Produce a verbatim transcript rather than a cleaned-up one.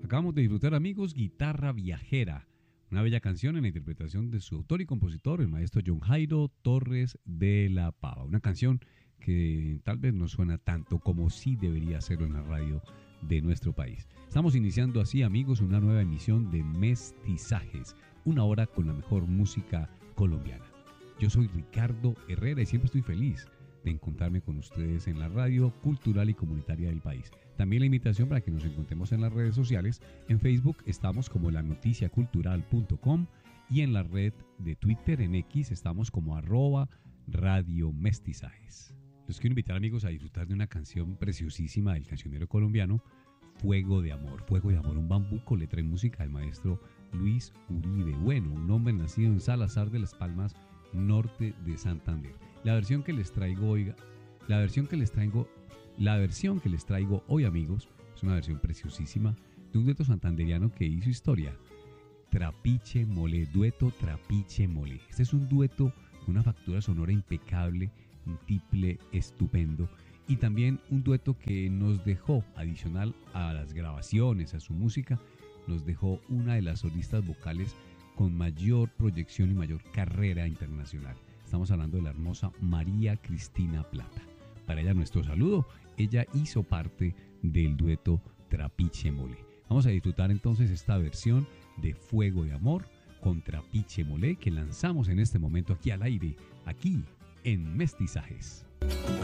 Acabamos de disfrutar, amigos, Guitarra Viajera, una bella canción en la interpretación de su autor y compositor, el maestro John Jairo Torres de la Pava. Una canción que tal vez no suena tanto como sí debería hacerlo en la radio de nuestro país. Estamos iniciando así, amigos, una nueva emisión de Mestizajes, una hora con la mejor música colombiana. Yo soy Ricardo Herrera y siempre estoy feliz de encontrarme con ustedes en la radio cultural y comunitaria del país. También la invitación para que nos encontremos en las redes sociales. En Facebook estamos como la noticia cultural punto com y en la red de Twitter, en X, estamos como arroba Radio Mestizajes. Los quiero invitar, amigos, a disfrutar de una canción preciosísima del cancionero colombiano, Fuego de Amor. Fuego de Amor, un bambuco, letra y música del maestro Luis Uribe Bueno, un hombre nacido en Salazar de las Palmas, norte de Santander. La versión que les traigo hoy, la versión que les traigo, la versión que les traigo hoy, amigos, es una versión preciosísima de un dueto santanderiano que hizo historia. Trapiche Molé, dueto Trapiche Molé. Este es un dueto con una factura sonora impecable, un tiple estupendo y también un dueto que nos dejó, adicional a las grabaciones, a su música, nos dejó una de las solistas vocales con mayor proyección y mayor carrera internacional. Estamos hablando de la hermosa María Cristina Plata. Para ella nuestro saludo. Ella hizo parte del dueto Trapiche Molé. Vamos a disfrutar entonces esta versión de Fuego de Amor con Trapiche Molé que lanzamos en este momento aquí al aire, aquí en Mestizajes.